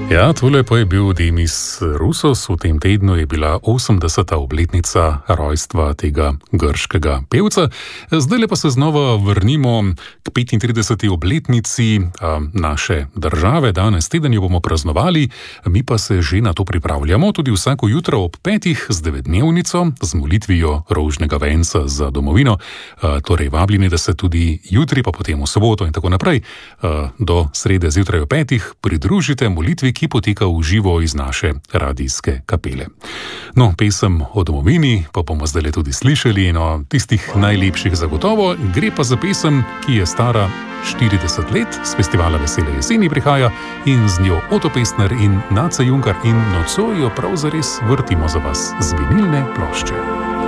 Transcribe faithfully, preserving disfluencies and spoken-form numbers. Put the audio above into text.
Ja, tole pa je bil Demis Roussos. V tem tednu je bila osemdeseta obletnica rojstva tega grškega pevca. Zdaj pa se znova vrnimo k petintrideseti obletnici naše države. Danes teden jo bomo praznovali, mi pa se že na to pripravljamo tudi vsako jutro ob petih z devetdnevnico, z molitvijo rožnega venca za domovino. Torej vabljeni, da se tudi jutri, pa potem v soboto in tako naprej, do srede zjutraj ob petih pridružite molitvi, ki poteka v živo iz naše radijske kapele. No, pesem o domovini pa bomo zdaj tudi slišali, no, tistih najlepših zagotovo. Gre pa za pesem, ki je stara štirideset let, s festivala Vesele jeseni prihaja in z njo Oto Pestner in Naca Junkar in nocoj jo prav zares vrtimo za vas z vinilne plošče.